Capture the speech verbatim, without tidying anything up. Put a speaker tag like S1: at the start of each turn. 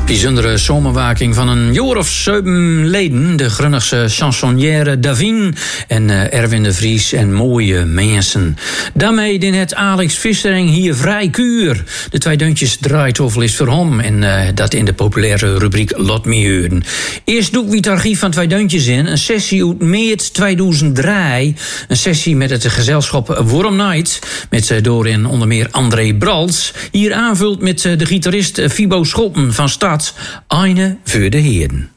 S1: Bijzondere zomerwaking van een jaar of zeven leden. De Grunnigse chansonnière Davine en uh, Erwin de Vries en mooie mensen. Daarmee in het Alex Vissering hier vrij kuur. De twee deuntjes draait over is voor hem. En uh, dat in de populaire rubriek Lot me horen. Eerst doe ik wie het archief van twee deuntjes in. Een sessie uit maart tweeduizend drie. Een sessie met het gezelschap Worm Night. Met uh, doorin onder meer André Brals. Hier aanvult met uh, de gitarist uh, Fibo Scholten van Stad. Eine voor de heren.